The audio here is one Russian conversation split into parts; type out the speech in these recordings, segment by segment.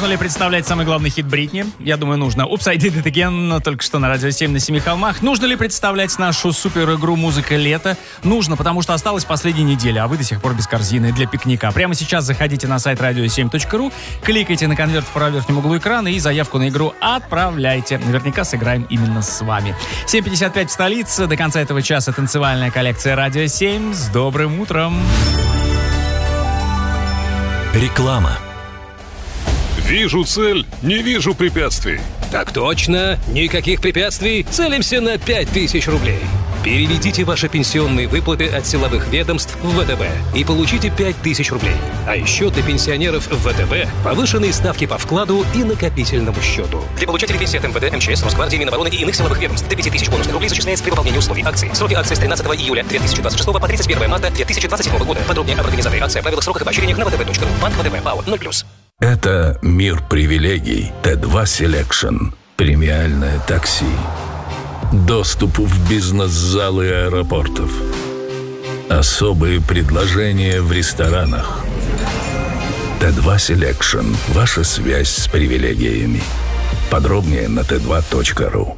Нужно ли представлять самый главный хит Бритни? Я думаю, нужно. Oops, I Did It Again, только что на Радио 7 на Семи холмах. Нужно ли представлять нашу супер-игру «Музыка лета»? Нужно, потому что осталась последняя неделя, а вы до сих пор без корзины для пикника. Прямо сейчас заходите на сайт radio7.ru, кликайте на конверт в правом верхнем углу экрана и заявку на игру отправляйте. Наверняка сыграем именно с вами. 7:55 в столице. До конца этого часа танцевальная коллекция «Радио 7». С добрым утром! Реклама. Вижу цель, не вижу препятствий. Так точно, никаких препятствий, целимся на 5000 рублей. Переведите ваши пенсионные выплаты от силовых ведомств в ВТБ и получите 5000 рублей. А еще для пенсионеров в ВТБ повышенные ставки по вкладу и накопительному счету. Для получателей пенсии от МВД, МЧС, Росгвардии, Минобороны и иных силовых ведомств до 5000 бонусных рублей зачисляется при выполнении условий акции. Сроки акции с 13 июля 2026 по 31 марта 2027 года. Подробнее об организации акции, о правилах, сроках и поощрениях на vtb.ru. Банк ВТБ, ПАО 0+. Это мир привилегий. Т2 Selection. Премиальное такси. Доступ в бизнес-залы аэропортов. Особые предложения в ресторанах. Т2 Selection. Ваша связь с привилегиями. Подробнее на t2.ru.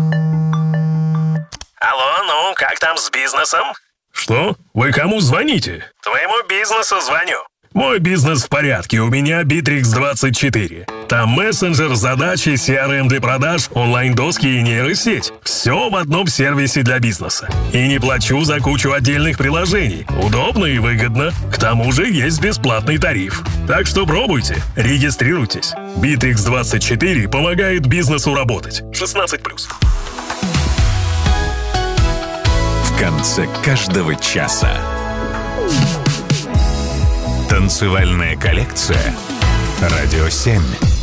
Алло, ну, как там с бизнесом? Что? Вы кому звоните? Твоему бизнесу звоню. Мой бизнес в порядке, у меня Bittrex24. Там мессенджер, задачи, CRM для продаж, онлайн-доски и нейросеть. Все в одном сервисе для бизнеса. И не плачу за кучу отдельных приложений. Удобно и выгодно. К тому же есть бесплатный тариф. Так что пробуйте, регистрируйтесь. Bittrex24 помогает бизнесу работать. 16+. В конце каждого часа. Танцевальная коллекция «Радио 7».